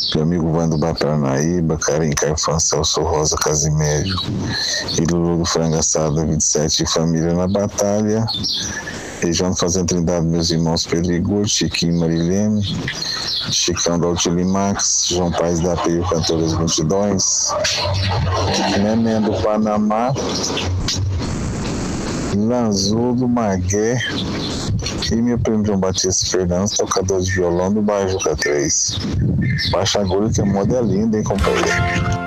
meu amigo Vando Paranaíba, Karen Caifan, Celso Rosa, Casimédio e Lulu do Frango Assado 27 e família na batalha. Região Fazenda Trindade, meus irmãos Pedro Igor, Chiquinho e Marilene, Chicão da Utilimax, João Paes da Peio, Cantor das Multidões, Neném do Panamá, Lanzu do Magué e meu primo João Batista Fernandes, tocador de violão do bairro Juca 3. Baixa agulha que a moda é linda, hein, companheiro?